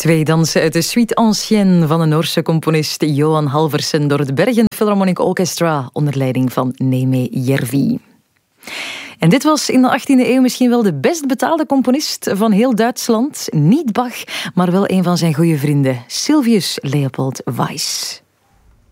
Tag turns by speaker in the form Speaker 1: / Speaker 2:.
Speaker 1: Twee dansen uit de suite ancienne van de Noorse componist Johan Halversen door het Bergen Philharmonic Orchestra onder leiding van Neeme Järvi. En dit was in de 18e eeuw misschien wel de best betaalde componist van heel Duitsland. Niet Bach, maar wel een van zijn goede vrienden, Sylvius Leopold Weiss.